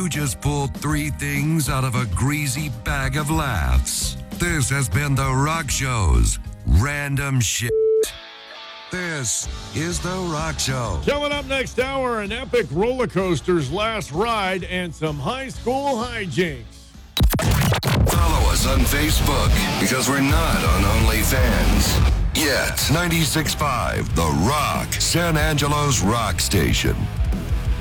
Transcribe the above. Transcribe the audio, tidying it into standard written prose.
You just pulled three things out of a greasy bag of laughs. This has been The Rock Show's Random Shit. This is The Rock Show. Coming up next hour, an epic roller coaster's last ride and some high school hijinks. Follow us on Facebook because we're not on OnlyFans yet. 96.5 The Rock, San Angelo's rock station.